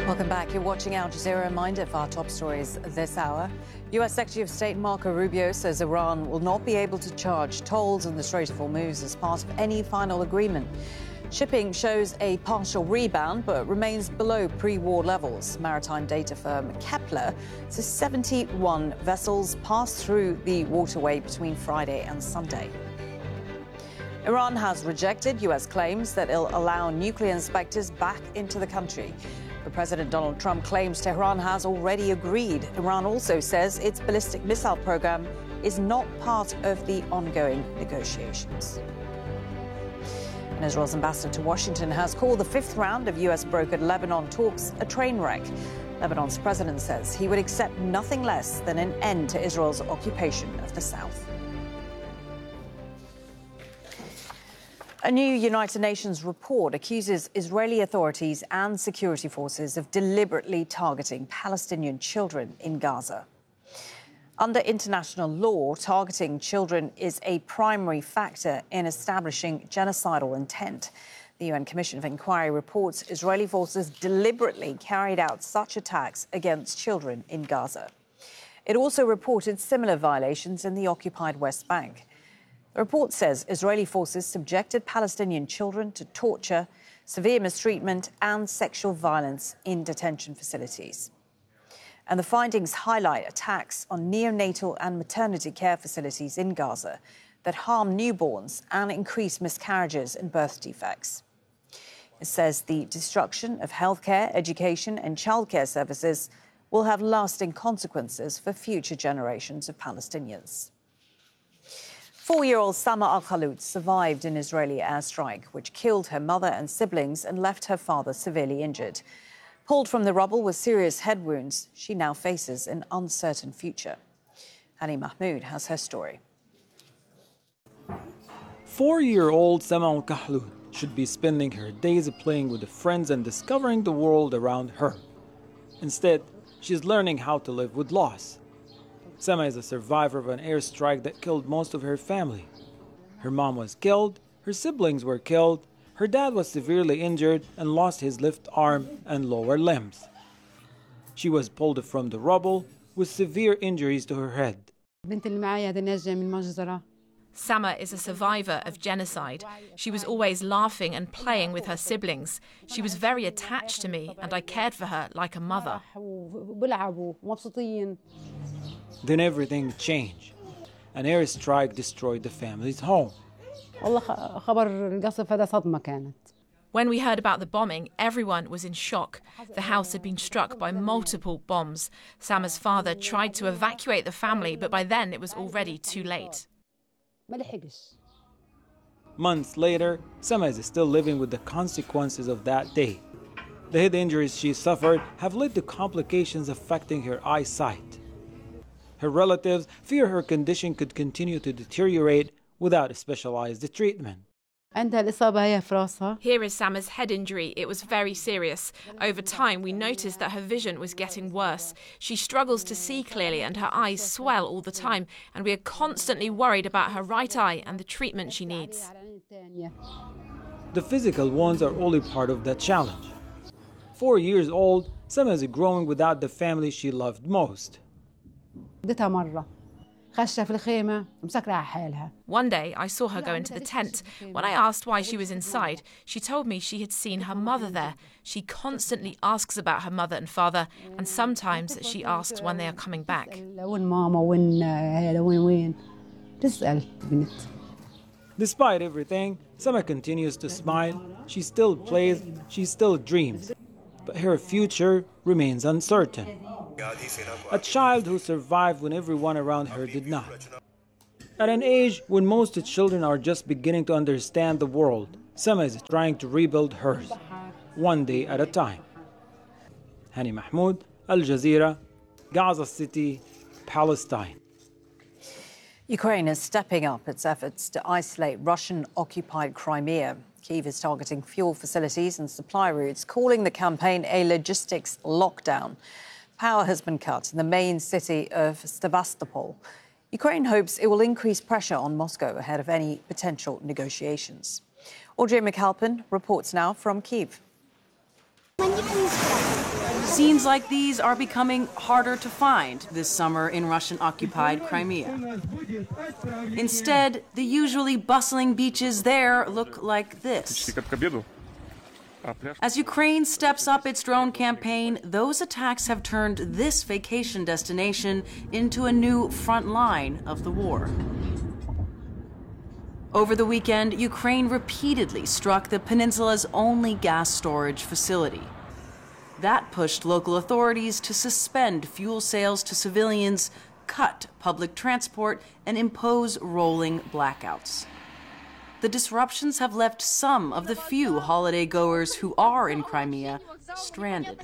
Welcome back. You're watching Al Jazeera. Reminder for our top stories this hour. U.S. Secretary of State Marco Rubio says Iran will not be able to charge tolls in the Strait of Hormuz as part of any final agreement. Shipping shows a partial rebound but remains below pre-war levels. Maritime data firm Kepler says 71 vessels passed through the waterway between Friday and Sunday. Iran has rejected U.S. claims that it'll allow nuclear inspectors back into the country. But President Donald Trump claims Tehran has already agreed. Iran also says its ballistic missile program is not part of the ongoing negotiations. And Israel's ambassador to Washington has called the fifth round of U.S.-brokered Lebanon talks a train wreck. Lebanon's president says he would accept nothing less than an end to Israel's occupation of the South. A new United Nations report accuses Israeli authorities and security forces of deliberately targeting Palestinian children in Gaza. Under international law, targeting children is a primary factor in establishing genocidal intent. The UN Commission of Inquiry reports Israeli forces deliberately carried out such attacks against children in Gaza. It also reported similar violations in the occupied West Bank. The report says Israeli forces subjected Palestinian children to torture, severe mistreatment and sexual violence in detention facilities. And the findings highlight attacks on neonatal and maternity care facilities in Gaza that harm newborns and increase miscarriages and birth defects. It says the destruction of healthcare, education and childcare services will have lasting consequences for future generations of Palestinians. 4-year-old Sama Al-Khalout survived an Israeli airstrike, which killed her mother and siblings and left her father severely injured. Pulled from the rubble with serious head wounds, she now faces an uncertain future. Hani Mahmoud has her story. 4-year-old Sama Al-Khalout should be spending her days playing with friends and discovering the world around her. Instead, she's learning how to live with loss. Sama is a survivor of an airstrike that killed most of her family. Her mom was killed, her siblings were killed, her dad was severely injured and lost his left arm and lower limbs. She was pulled from the rubble with severe injuries to her head. Sama is a survivor of genocide. She was always laughing and playing with her siblings. She was very attached to me and I cared for her like a mother. Then everything changed. An airstrike destroyed the family's home. When we heard about the bombing, everyone was in shock. The house had been struck by multiple bombs. Sama's father tried to evacuate the family, but by then it was already too late. Months later, Sama is still living with the consequences of that day. The head injuries she suffered have led to complications affecting her eyesight. Her relatives fear her condition could continue to deteriorate without specialized treatment. Here is Sama's head injury. It was very serious. Over time, we noticed that her vision was getting worse. She struggles to see clearly and her eyes swell all the time, and we are constantly worried about her right eye and the treatment she needs. The physical wounds are only part of the challenge. 4 years old, Sama is growing without the family she loved most. One day, I saw her go into the tent. When I asked why she was inside, she told me she had seen her mother there. She constantly asks about her mother and father, and sometimes she asks when they are coming back. Despite everything, Sama continues to smile. She still plays, she still dreams. But her future remains uncertain. A child who survived when everyone around her did not. At an age when most children are just beginning to understand the world, Sama is trying to rebuild hers, one day at a time. Hani Mahmoud, Al Jazeera, Gaza City, Palestine. Ukraine is stepping up its efforts to isolate Russian-occupied Crimea. Kyiv is targeting fuel facilities and supply routes, calling the campaign a logistics lockdown. Power has been cut in the main city of Sevastopol. Ukraine hopes it will increase pressure on Moscow ahead of any potential negotiations. Audrey McAlpin reports now from Kyiv. Scenes like these are becoming harder to find this summer in Russian-occupied Crimea. Instead, the usually bustling beaches there look like this. As Ukraine steps up its drone campaign, those attacks have turned this vacation destination into a new front line of the war. Over the weekend, Ukraine repeatedly struck the peninsula's only gas storage facility. That pushed local authorities to suspend fuel sales to civilians, cut public transport, and impose rolling blackouts. The disruptions have left some of the few holiday goers who are in Crimea stranded.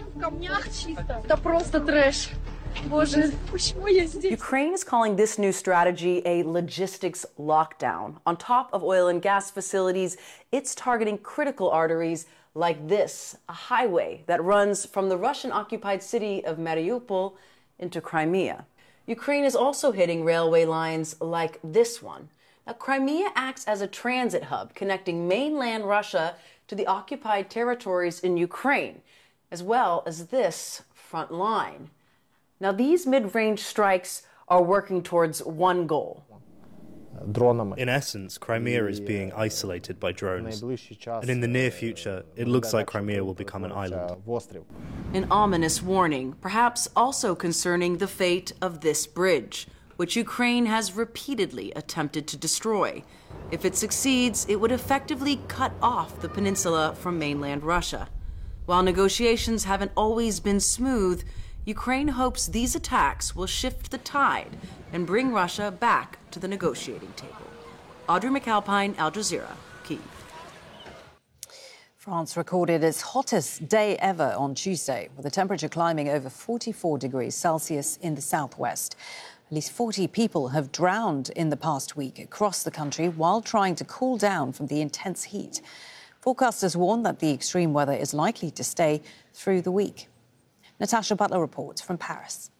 Ukraine is calling this new strategy a logistics lockdown. On top of oil and gas facilities, it's targeting critical arteries like this, a highway that runs from the Russian-occupied city of Mariupol into Crimea. Ukraine is also hitting railway lines like this one. Now, Crimea acts as a transit hub connecting mainland Russia to the occupied territories in Ukraine, as well as this front line. Now, these mid-range strikes are working towards one goal. In essence, Crimea is being isolated by drones, and in the near future, it looks like Crimea will become an island. An ominous warning, perhaps also concerning the fate of this bridge, which Ukraine has repeatedly attempted to destroy. If it succeeds, it would effectively cut off the peninsula from mainland Russia. While negotiations haven't always been smooth, Ukraine hopes these attacks will shift the tide and bring Russia back to the negotiating table. Audrey McAlpine, Al Jazeera, Kyiv. France recorded its hottest day ever on Tuesday, with the temperature climbing over 44 degrees Celsius in the southwest. At least 40 people have drowned in the past week across the country while trying to cool down from the intense heat. Forecasters warn that the extreme weather is likely to stay through the week. Natasha Butler reports from Paris.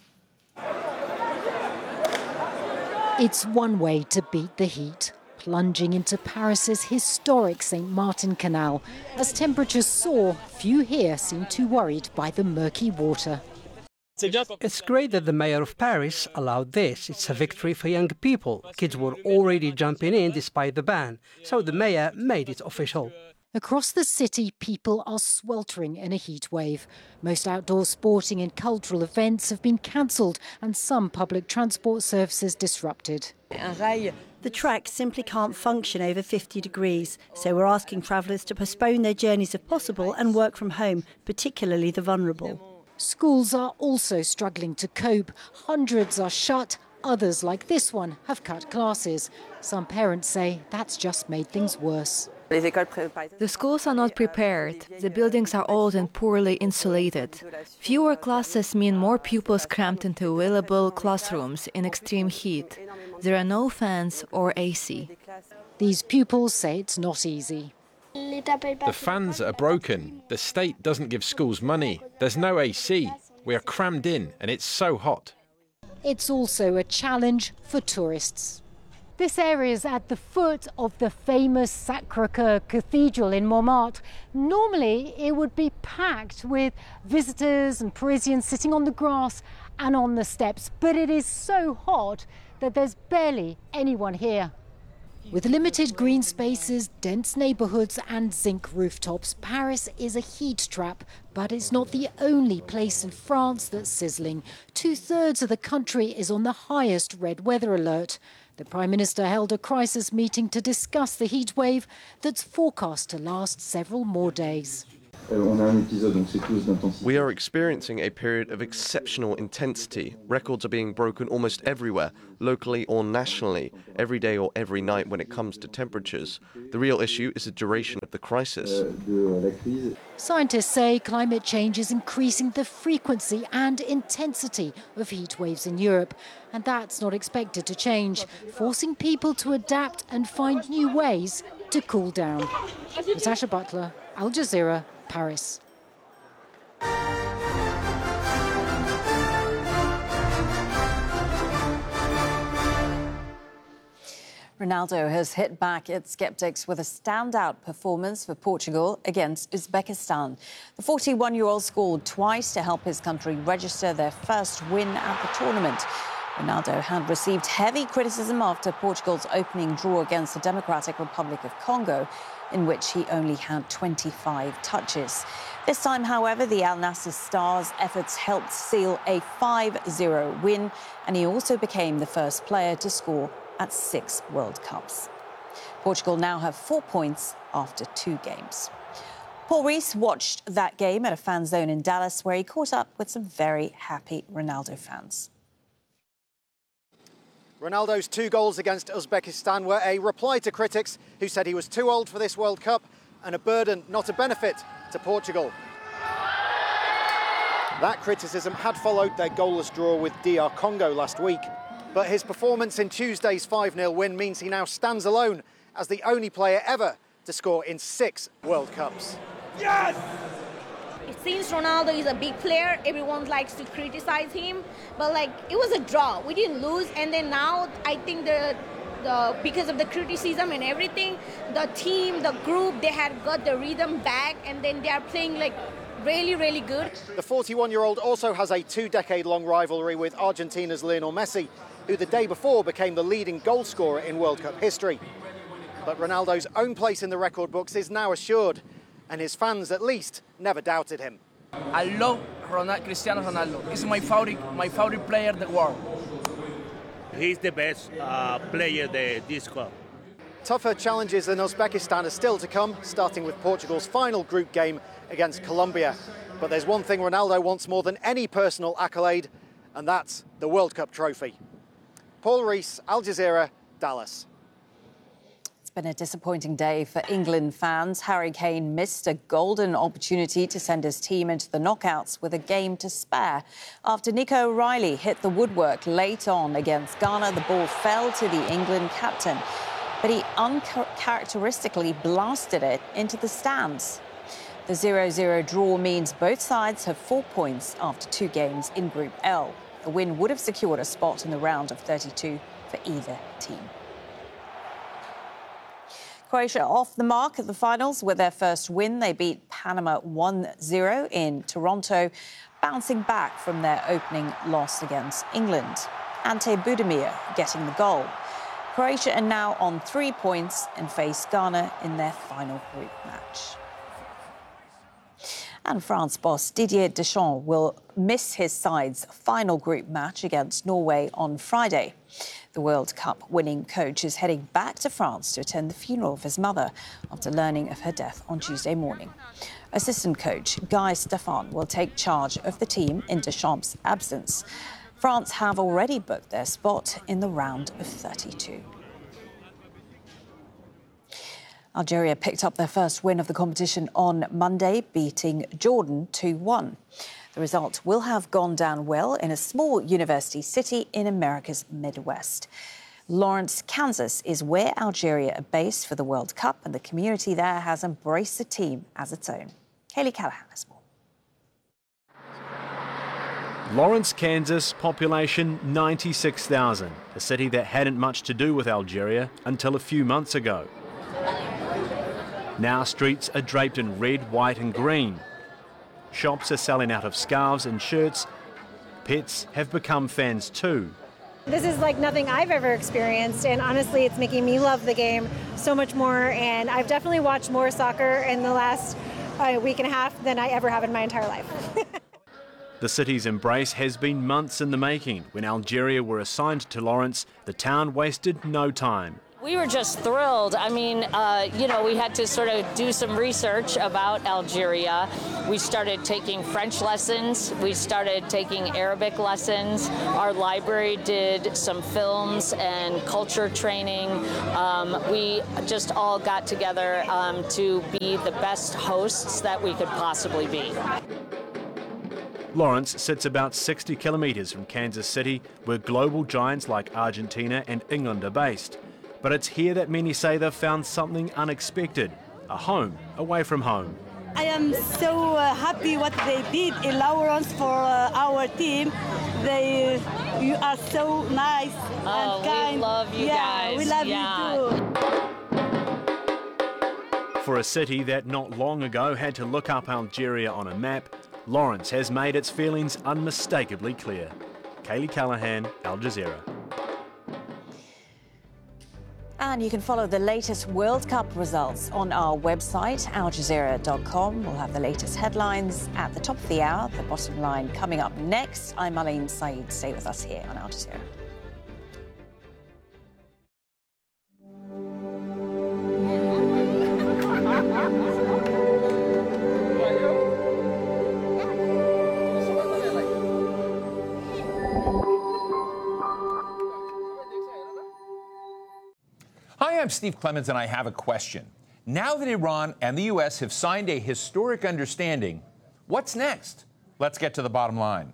It's one way to beat the heat, plunging into Paris's historic St. Martin Canal. As temperatures soar, few here seem too worried by the murky water. It's great that the mayor of Paris allowed this. It's a victory for young people. Kids were already jumping in despite the ban, so the mayor made it official. Across the city, people are sweltering in a heat wave. Most outdoor sporting and cultural events have been cancelled and some public transport services disrupted. The track simply can't function over 50 degrees, so we're asking travellers to postpone their journeys if possible and work from home, particularly the vulnerable. Schools are also struggling to cope. Hundreds are shut. Others, like this one, have cut classes. Some parents say that's just made things worse. The schools are not prepared. The buildings are old and poorly insulated. Fewer classes mean more pupils cramped into available classrooms in extreme heat. There are no fans or AC. These pupils say it's not easy. The fans are broken. The state doesn't give schools money. There's no AC. We are crammed in and it's so hot. It's also a challenge for tourists. This area is at the foot of the famous Sacré-Cœur Cathedral in Montmartre. Normally, it would be packed with visitors and Parisians sitting on the grass and on the steps, but it is so hot that there's barely anyone here. With limited green spaces, dense neighbourhoods and zinc rooftops, Paris is a heat trap, but it's not the only place in France that's sizzling. 2/3 of the country is on the highest red weather alert. The Prime Minister held a crisis meeting to discuss the heat wave that's forecast to last several more days. We are experiencing a period of exceptional intensity. Records are being broken almost everywhere, locally or nationally, every day or every night when it comes to temperatures. The real issue is the duration of the crisis. Scientists say climate change is increasing the frequency and intensity of heat waves in Europe, and that's not expected to change, forcing people to adapt and find new ways to cool down. Natasha Butler, Al Jazeera, Paris. Ronaldo has hit back at skeptics with a standout performance for Portugal against Uzbekistan. The 41-year-old scored twice to help his country register their first win at the tournament. Ronaldo had received heavy criticism after Portugal's opening draw against the Democratic Republic of Congo, in which he only had 25 touches. This time, however, the Al Nassr star's efforts helped seal a 5-0 win, and he also became the first player to score at 6 World Cups. Portugal now have 4 points after 2 games. Paul Rees watched that game at a fan zone in Dallas, where he caught up with some very happy Ronaldo fans. Ronaldo's 2 goals against Uzbekistan were a reply to critics who said he was too old for this World Cup and a burden, not a benefit, to Portugal. That criticism had followed their goalless draw with DR Congo last week. But his performance in Tuesday's 5-0 win means he now stands alone as the only player ever to score in 6 World Cups. Yes! Since Ronaldo is a big player, everyone likes to criticize him. But, it was a draw. We didn't lose. And then now, I think because of the criticism and everything, the team, the group, they had got the rhythm back. And then they are playing, really, really good. The 41-year-old also has a 2-decade-long rivalry with Argentina's Lionel Messi, who the day before became the leading goal scorer in World Cup history. But Ronaldo's own place in the record books is now assured, and his fans, at least, never doubted him. I love Cristiano Ronaldo. He's my favorite player in the world. He's the best player this club. Tougher challenges in Uzbekistan are still to come, starting with Portugal's final group game against Colombia. But there's one thing Ronaldo wants more than any personal accolade, and that's the World Cup trophy. Paul Rees, Al Jazeera, Dallas. It's been a disappointing day for England fans. Harry Kane missed a golden opportunity to send his team into the knockouts with a game to spare. After Nico O'Reilly hit the woodwork late on against Ghana, the ball fell to the England captain, but he uncharacteristically blasted it into the stands. The 0-0 draw means both sides have 4 points after 2 games in Group L. A win would have secured a spot in the round of 32 for either team. Croatia off the mark at the finals with their first win. They beat Panama 1-0 in Toronto, bouncing back from their opening loss against England. Ante Budimir getting the goal. Croatia are now on 3 points and face Ghana in their final group match. And France boss Didier Deschamps will miss his side's final group match against Norway on Friday. The World Cup winning coach is heading back to France to attend the funeral of his mother after learning of her death on Tuesday morning. Assistant coach Guy Stéphane will take charge of the team in Deschamps' absence. France have already booked their spot in the round of 32. Algeria picked up their first win of the competition on Monday, beating Jordan 2-1. The result will have gone down well in a small university city in America's Midwest. Lawrence, Kansas is where Algeria are based for the World Cup, and the community there has embraced the team as its own. Kaylee Callahan has more. Lawrence, Kansas, population 96,000, a city that hadn't much to do with Algeria until a few months ago. Now streets are draped in red, white and green. Shops are selling out of scarves and shirts. Pets have become fans too. This is like nothing I've ever experienced, and honestly it's making me love the game so much more, and I've definitely watched more soccer in the last week and a half than I ever have in my entire life. The city's embrace has been months in the making. When Algeria were assigned to Lawrence, the town wasted no time. We were just thrilled. I mean, we had to sort of do some research about Algeria. We started taking French lessons. We started taking Arabic lessons. Our library did some films and culture training. We just all got together to be the best hosts that we could possibly be. Lawrence sits about 60 kilometres from Kansas City, where global giants like Argentina and England are based. But it's here that many say they've found something unexpected, a home away from home. I am so happy what they did in Lawrence for our team. They You are so nice and kind. We love you guys. We love you too. For a city that not long ago had to look up Algeria on a map, Lawrence has made its feelings unmistakably clear. Kaylee Callahan, Al Jazeera. And you can follow the latest World Cup results on our website, aljazeera.com. We'll have the latest headlines at the top of the hour, the bottom line coming up next. I'm Aline Saeed. Stay with us here on Al Jazeera. Hi, I'm Steve Clemons, and I have a question. Now that Iran and the U.S. have signed a historic understanding, what's next? Let's get to the bottom line.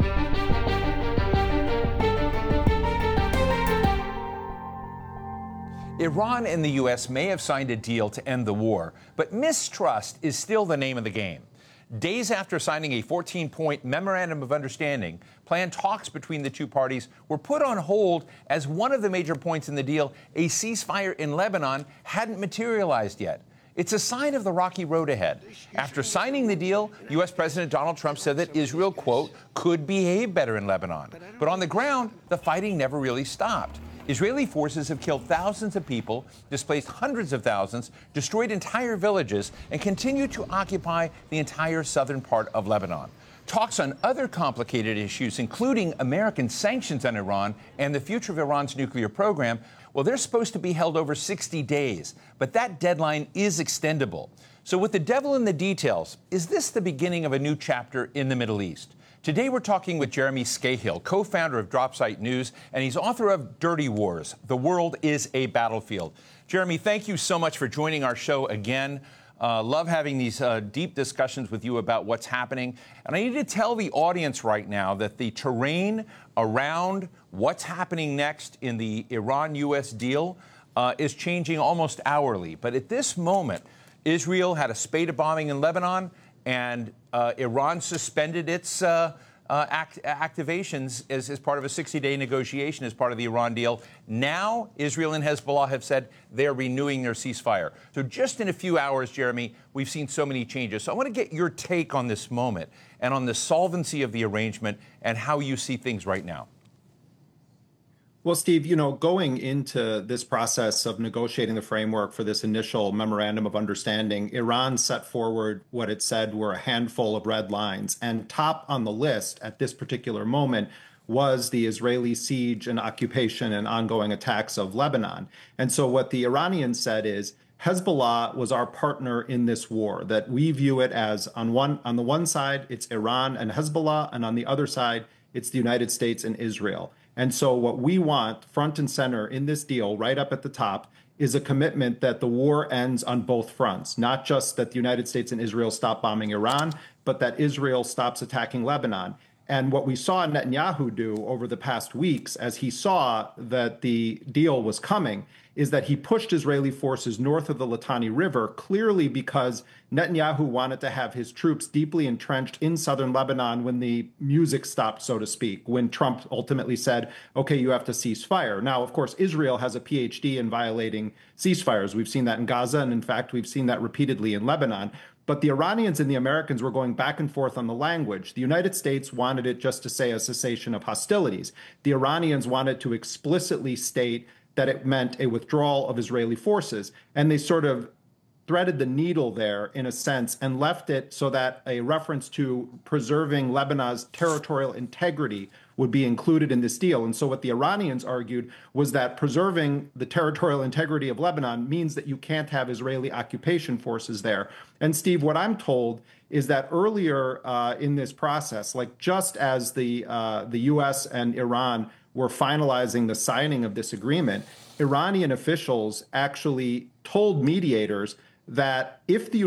Iran and the U.S. may have signed a deal to end the war, but mistrust is still the name of the game. Days after signing a 14-point memorandum of understanding, planned talks between the two parties were put on hold as one of the major points in the deal, a ceasefire in Lebanon, hadn't materialized yet. It's a sign of the rocky road ahead. After signing the deal, U.S. President Donald Trump said that Israel, quote, could behave better in Lebanon. But on the ground, the fighting never really stopped. Israeli forces have killed thousands of people, displaced hundreds of thousands, destroyed entire villages, and continue to occupy the entire southern part of Lebanon. Talks on other complicated issues, including American sanctions on Iran and the future of Iran's nuclear program, well, they're supposed to be held over 60 days, but that deadline is extendable. So with the devil in the details, is this the beginning of a new chapter in the Middle East? Today, we're talking with Jeremy Scahill, co-founder of Dropsite News, and he's author of Dirty Wars, The World is a Battlefield. Jeremy, thank you so much for joining our show again. Love having these deep discussions with you about what's happening. And I need to tell the audience right now that the terrain around what's happening next in the Iran-U.S. deal is changing almost hourly. But at this moment, Israel had a spate of bombing in Lebanon, and Iran suspended its activations as part of a 60-day negotiation as part of the Iran deal. Now, Israel and Hezbollah have said they're renewing their ceasefire. So just in a few hours, Jeremy, we've seen so many changes. So I want to get your take on this moment and on the solvency of the arrangement and how you see things right now. Well, Steve, going into this process of negotiating the framework for this initial memorandum of understanding, Iran set forward what it said were a handful of red lines. And top on the list at this particular moment was the Israeli siege and occupation and ongoing attacks of Lebanon. And so what the Iranians said is, Hezbollah was our partner in this war, that we view it as on the one side, it's Iran and Hezbollah, and on the other side, it's the United States and Israel. And so what we want front and center in this deal, right up at the top, is a commitment that the war ends on both fronts, not just that the United States and Israel stop bombing Iran, but that Israel stops attacking Lebanon. And what we saw Netanyahu do over the past weeks, as he saw that the deal was coming, is that he pushed Israeli forces north of the Litani River, clearly because Netanyahu wanted to have his troops deeply entrenched in southern Lebanon when the music stopped, so to speak, when Trump ultimately said, okay, you have to cease fire. Now, of course, Israel has a PhD in violating ceasefires. We've seen that in Gaza, and in fact, we've seen that repeatedly in Lebanon. But the Iranians and the Americans were going back and forth on the language. The United States wanted it just to say a cessation of hostilities. The Iranians wanted to explicitly state that it meant a withdrawal of Israeli forces. And they sort of threaded the needle there, in a sense, and left it so that a reference to preserving Lebanon's territorial integrity would be included in this deal. And so what the Iranians argued was that preserving the territorial integrity of Lebanon means that you can't have Israeli occupation forces there. And Steve, what I'm told is that earlier in this process, like just as the U.S. and Iran were finalizing the signing of this agreement, Iranian officials actually told mediators that if the